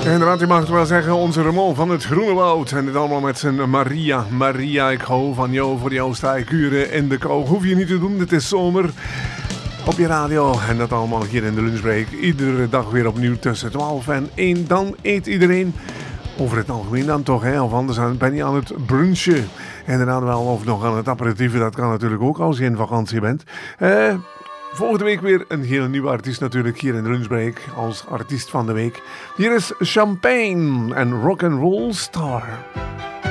Inderdaad, je mag het wel zeggen, onze Ramon van het Groene Woud. En dit allemaal met zijn Maria. Maria, ik hou van jou, voor jou sta ik uren in de kou. Hoef je niet te doen, het is zomer. Op je radio en dat allemaal hier in de lunchbreak. Iedere dag weer opnieuw tussen 12 en 1. Dan eet iedereen, over het algemeen dan toch, hè? Of anders ben je aan het brunchen. Inderdaad wel, of nog aan het aperitieven. Dat kan natuurlijk ook als je in vakantie bent. Volgende week weer een hele nieuwe artiest natuurlijk hier in de lunchbreak als artiest van de week. Hier is Champagne en Rock'n'Roll Star.